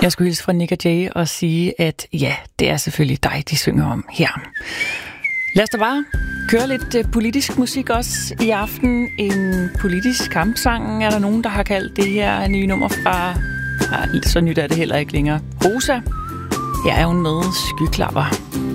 Jeg skulle hilse fra Nick og Jay og sige, at ja, det er selvfølgelig dig, de synger om her. Lad os da bare køre lidt politisk musik også i aften. En politisk kampsang er der nogen, der har kaldt det her nye nummer fra... Så nyt er det heller ikke længere. Rosa. Jeg er jo med skyklapper.